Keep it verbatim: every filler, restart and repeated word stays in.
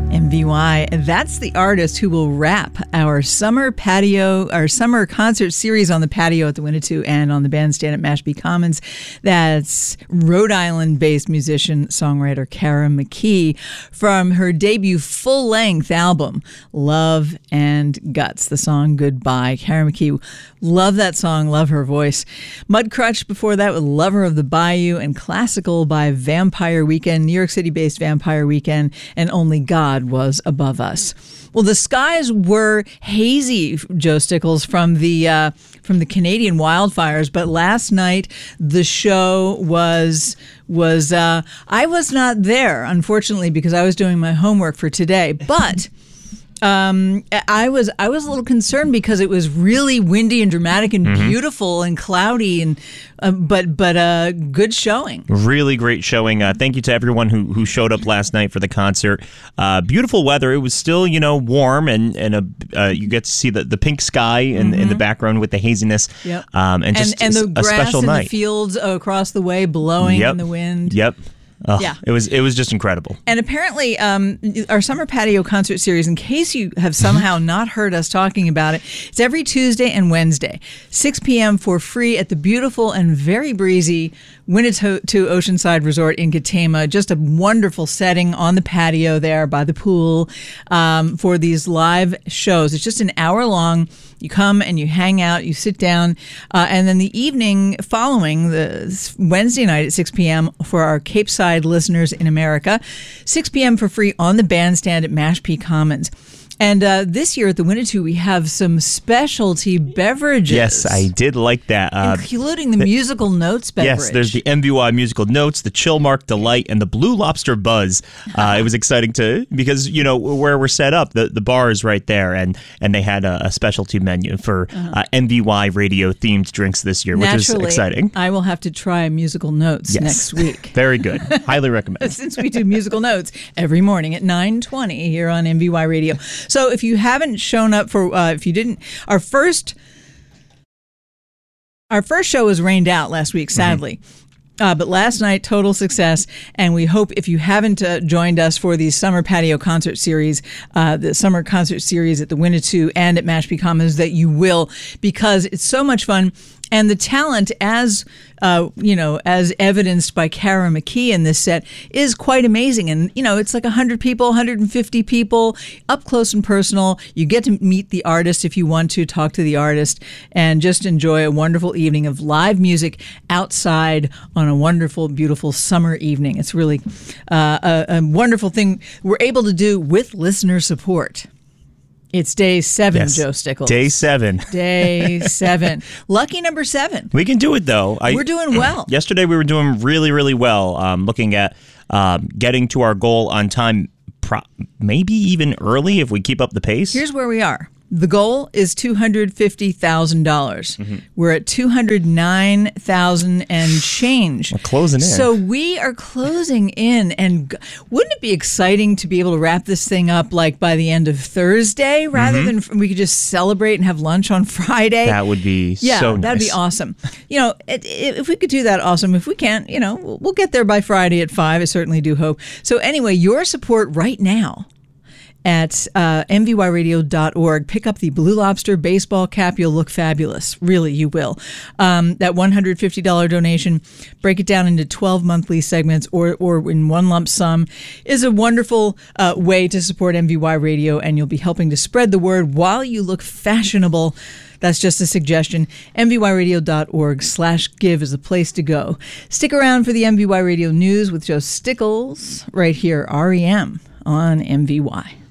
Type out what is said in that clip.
M V Y. That's the artist who will wrap our summer patio, our summer concert series on the patio at the Winnetou and on the bandstand at Mashpee Commons. That's Rhode Island-based musician, songwriter Kara McKee from her debut full-length album, Love and Guts, the song Goodbye. Kara McKee, love that song, love her voice. Mudcrutch before that with Lover of the Bayou, and Classical by Vampire Weekend, New York City-based Vampire Weekend, and Only God Was Above Us. Well, the skies were hazy, Joe Stickles, from the uh, from the Canadian wildfires, but last night the show was was uh, I was not there, unfortunately, because I was doing my homework for today, but. Um, I was I was a little concerned because it was really windy and dramatic and mm-hmm. beautiful and cloudy, and uh, but but uh, good showing. Really great showing. Uh, thank you to everyone who who showed up last night for the concert. Uh, beautiful weather. It was still you know warm, and and a, uh, you get to see the, the pink sky in, mm-hmm. in the background with the haziness. Yep. Um, and just and, and the a grass special in night. The fields across the way blowing yep. in the wind. Yep. Oh, yeah, it was it was just incredible. And apparently, um, our summer patio concert series, in case you have somehow not heard us talking about it, it's every Tuesday and Wednesday, six p.m. for free at the beautiful and very breezy Winnetou Oceanside Resort in Katama. Just a wonderful setting on the patio there by the pool um, for these live shows. It's just an hour long. You come and you hang out, you sit down, uh, and then the evening following, the Wednesday night at six p.m. for our Cape Side listeners in America, six p.m. for free on the bandstand at Mashpee Commons. And uh, this year at the Winnetou, we have some specialty beverages. Yes, I did like that. Uh, including the, the Musical Notes beverage. Yes, there's the M V Y Musical Notes, the Chillmark Delight, and the Blue Lobster Buzz. Uh, it was exciting to, because, you know, where we're set up, the, the bar is right there, and, and they had a, a specialty menu for uh-huh. uh, M V Y radio-themed drinks this year, which Naturally, is exciting. I will have to try Musical Notes yes. next week. Very good. Highly recommend. Since we do Musical Notes every morning at nine twenty here on M V Y Radio. So if you haven't shown up for, uh, if you didn't, our first, our first show was rained out last week, sadly. Mm-hmm. Uh, but last night, total success, and we hope if you haven't uh, joined us for the Summer Patio Concert Series, uh, the Summer Concert Series at the Winnetou and at Mashpee Commons, that you will, because it's so much fun. And the talent, as uh, you know, as evidenced by Kara McKee in this set, is quite amazing. And you know, it's like one hundred people, one hundred fifty people, up close and personal. You get to meet the artist if you want to, talk to the artist, and just enjoy a wonderful evening of live music outside on a wonderful, beautiful summer evening. It's really uh, a, a wonderful thing we're able to do with listener support. It's day seven, yes. Joe Stickles. Day seven. Day seven. Lucky number seven. We can do it, though. I, We're doing well. Yesterday, we were doing really, really well, um, looking at um, getting to our goal on time, pro- maybe even early if we keep up the pace. Here's where we are. The goal is two hundred fifty thousand dollars. Mm-hmm. We're at two hundred nine thousand dollars and change. We're closing in. So we are closing in. And g- wouldn't it be exciting to be able to wrap this thing up like by the end of Thursday rather mm-hmm. than we could just celebrate and have lunch on Friday? That would be yeah, so nice. That'd be awesome. You know, it, it, if we could do that, awesome. If we can't, you know, we'll, we'll get there by Friday at five. I certainly do hope. So anyway, your support right now at uh, M V Y radio dot org. Pick up the Blue Lobster baseball cap. You'll look fabulous. Really, you will. Um, that one hundred fifty dollars donation, break it down into twelve monthly segments or or in one lump sum, is a wonderful uh, way to support M V Y Radio, and you'll be helping to spread the word while you look fashionable. That's just a suggestion. M V Y radio dot org slash give is the place to go. Stick around for the M V Y Radio News with Joe Stickles right here, R E M on M V Y.